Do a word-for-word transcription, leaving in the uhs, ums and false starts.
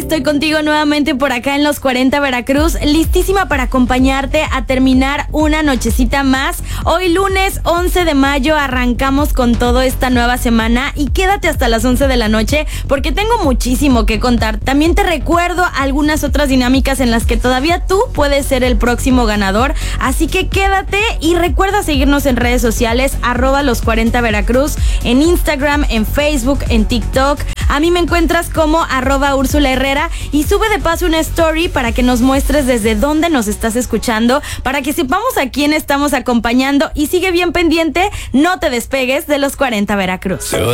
estoy contigo nuevamente por acá en Los cuarenta Veracruz, listísima para acompañarte a terminar una nochecita más. Hoy lunes once de mayo arrancamos con todo esta nueva semana y quédate hasta las once de la noche porque tengo muchísimo que contar. También te recuerdo algunas otras dinámicas en las que todavía tú puedes ser el próximo ganador, así que quédate y recuerda seguirnos en redes sociales, arroba Los cuarenta Veracruz, en Instagram, en Facebook, en TikTok. A mí me encuentras como arroba Úrsula Herrera y sube de paso una story para que nos muestres desde dónde nos estás escuchando, para que sepamos a quién estamos acompañando y sigue bien pendiente, no te despegues de Los cuarenta Veracruz.